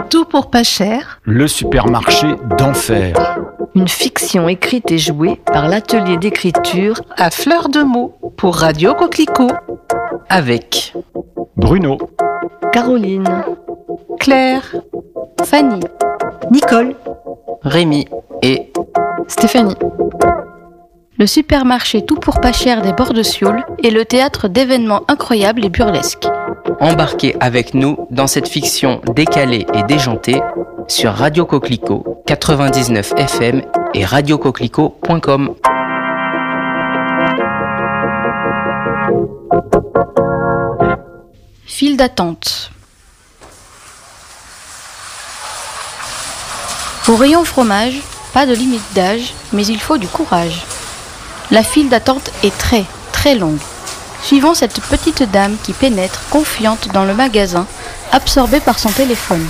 Tout pour pas cher. Le supermarché d'enfer. Une fiction écrite et jouée par l'atelier d'écriture À fleur de mots pour Radio Coquelicot. Avec Bruno, Caroline, Claire, Fanny, Nicole, Rémi et Stéphanie. Le supermarché Tout pour pas cher des bords de Sioule est le théâtre d'événements incroyables et burlesques. embarquez avec nous dans cette fiction décalée et déjantée sur Radio Coquelicot 99 FM et radiocoquelicot.com. File d'attente. Au rayon fromage, pas de limite d'âge, mais il faut du courage. La file d'attente est très, très longue. Suivons cette petite dame qui pénètre, confiante, dans le magasin, absorbée par son téléphone.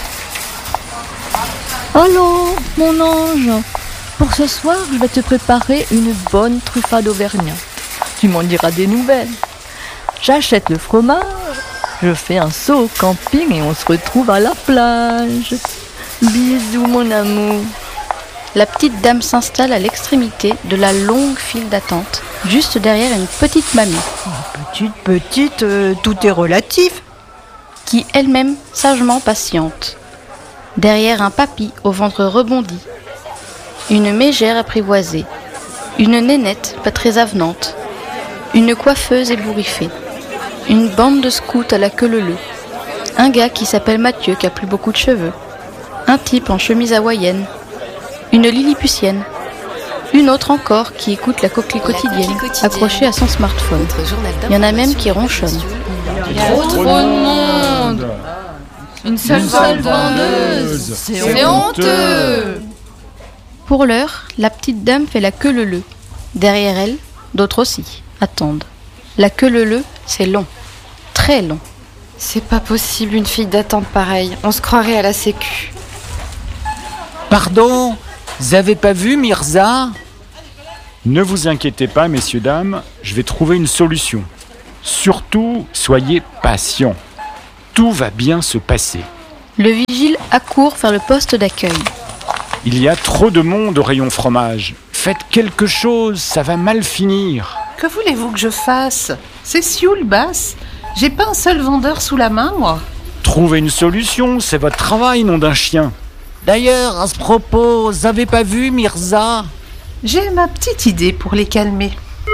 Allô, mon ange. Pour ce soir, je vais te préparer une bonne truffade auvergnate. Tu m'en diras des nouvelles. J'achète le fromage, je fais un saut au camping et on se retrouve à la plage. Bisous, mon amour. La petite dame s'installe à l'extrémité de la longue file d'attente, juste derrière une petite mamie, Petite, tout est relatif. qui elle-même sagement patiente. Derrière un papy au ventre rebondi, une mégère apprivoisée, une nénette pas très avenante, une coiffeuse ébouriffée, une bande de scouts à la queue leu-leu, un gars qui s'appelle Mathieu qui a plus beaucoup de cheveux, un type en chemise hawaïenne, une lilliputienne, une autre encore qui écoute la coquelie quotidienne, accrochée à son smartphone. Il y en a même qui ronchonnent. Trop de monde. Une seule vendeuse. C'est honteux. Pour l'heure, la petite dame fait la queue leu-leu. Derrière elle, d'autres aussi attendent. La queue leu-leu, c'est long, très long. C'est pas possible une fille d'attente pareille. On se croirait à la sécu. Pardon, vous avez pas vu Mirza ? ne vous inquiétez pas, messieurs, dames, je vais trouver une solution. Surtout, soyez patients. Tout va bien se passer. Le vigile accourt vers le poste d'accueil. Il y a trop de monde au rayon fromage. Faites quelque chose, ça va mal finir. que voulez-vous que je fasse? C'est Sioule basse. J'ai pas un seul vendeur sous la main, moi. Trouvez une solution, c'est votre travail, nom d'un chien. D'ailleurs, à ce propos, vous avez pas vu Mirza ? J'ai ma petite idée pour les calmer.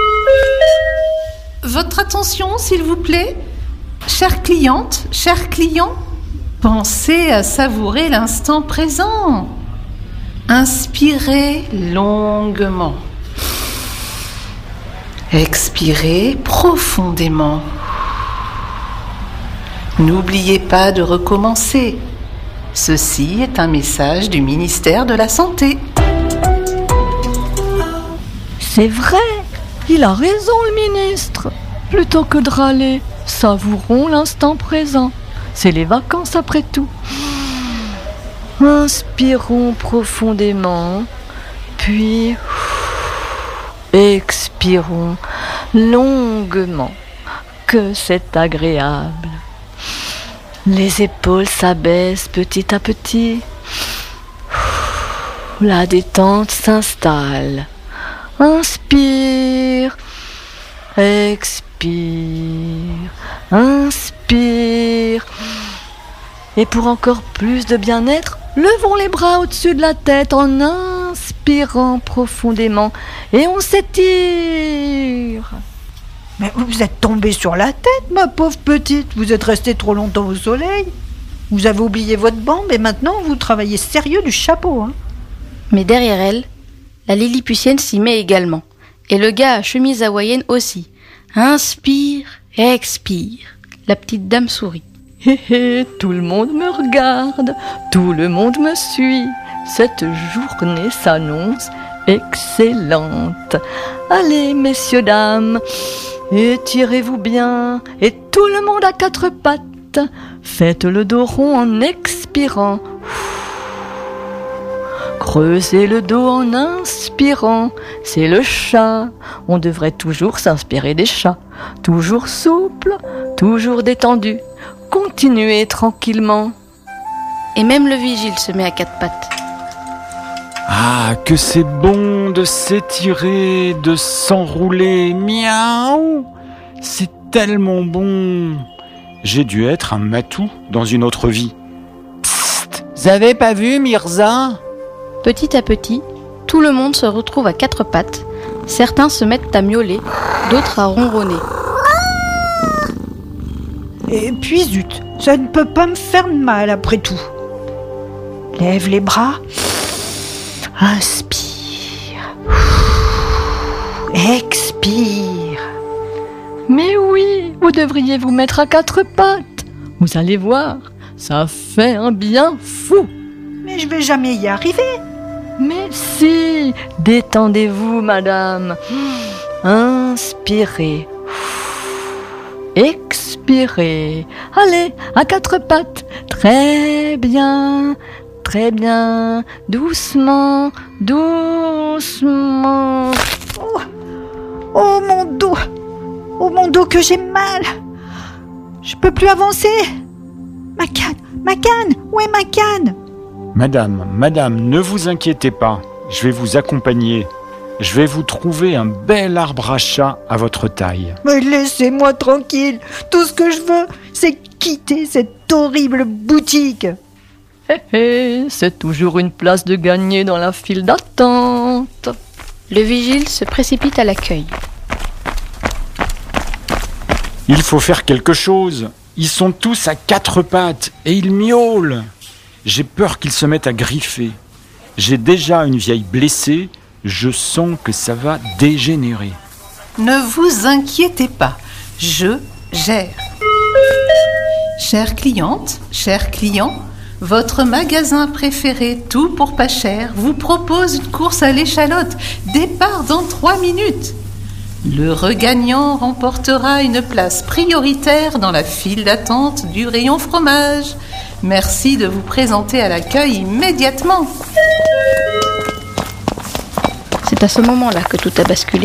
Votre attention, s'il vous plaît. Chère cliente, cher client, pensez à savourer l'instant présent. Inspirez longuement. Expirez profondément. N'oubliez pas de recommencer. Ceci est un message du ministère de la Santé. C'est vrai, il a raison le ministre. Plutôt que de râler, savourons l'instant présent. C'est les vacances après tout. Inspirons profondément, puis expirons longuement. Que c'est agréable. Les épaules s'abaissent petit à petit. La détente s'installe. Inspire, expire, inspire. Et pour encore plus de bien-être, levons les bras au-dessus de la tête en inspirant profondément et on s'étire. Mais vous êtes tombée sur la tête, ma pauvre petite. Vous êtes restée trop longtemps au soleil. Vous avez oublié votre bande et maintenant vous travaillez sérieux du chapeau. Hein. Mais derrière elle, la lilliputienne s'y met également. Et le gars à chemise hawaïenne aussi. Inspire, expire. La petite dame sourit. Hé hé, tout le monde me regarde, tout le monde me suit. Cette journée s'annonce excellente. Allez, messieurs, dames, étirez-vous bien, et tout le monde à quatre pattes. Faites le dos rond en expirant. Creusez le dos en inspirant. C'est le chat. On devrait toujours s'inspirer des chats. Toujours souple, toujours détendu. Continuez tranquillement. Et même le vigile se met à quatre pattes. Ah, que c'est bon de s'étirer, de s'enrouler. Miaou! C'est tellement bon. J'ai dû être un matou dans une autre vie. Psst, vous avez pas vu, Mirza? Petit à petit, tout le monde se retrouve à quatre pattes. Certains se mettent à miauler, d'autres à ronronner. Et puis zut, ça ne peut pas me faire de mal après tout. Lève les bras. Inspire. Expire. Mais oui, vous devriez vous mettre à quatre pattes. Vous allez voir, ça fait un bien fou. Mais je vais jamais y arriver. Mais si, détendez-vous, madame. Inspirez. Expirez. Allez, à quatre pattes. Très bien. Très bien. Doucement, doucement. Oh mon dos. Oh mon dos que j'ai mal. Je peux plus avancer. Ma canne. Où est ma canne? Madame, ne vous inquiétez pas. Je vais vous accompagner. Je vais vous trouver un bel arbre à chat à votre taille. Mais laissez-moi tranquille. Tout ce que je veux, c'est quitter cette horrible boutique. C'est toujours une place de gagner dans la file d'attente. Le vigile se précipite à l'accueil. Il faut faire quelque chose. Ils sont tous à quatre pattes et ils miaulent. J'ai peur qu'ils se mettent à griffer. J'ai déjà une vieille blessée. Je sens que ça va dégénérer. Ne vous inquiétez pas, je gère. Chère cliente, cher client, votre magasin préféré, tout pour pas cher, vous propose une course à l'échalote. Départ dans 3 minutes. Le regagnant remportera une place prioritaire dans la file d'attente du rayon fromage. Merci de vous présenter à l'accueil immédiatement. C'est à ce moment-là que tout a basculé.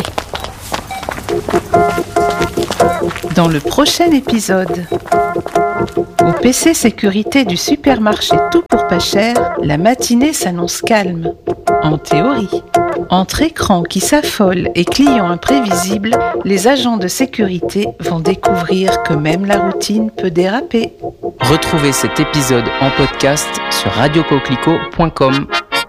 Dans le prochain épisode, au PC sécurité du supermarché Tout pour pas cher, la matinée s'annonce calme. En théorie, entre écrans qui s'affolent et clients imprévisibles, les agents de sécurité vont découvrir que même la routine peut déraper. Retrouvez cet épisode en podcast sur radiocoquelicot.com.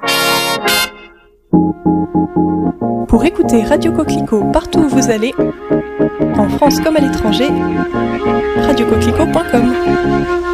Pour écouter Radio Coquelicot partout où vous allez, en France comme à l'étranger, radiocoquelicot.com.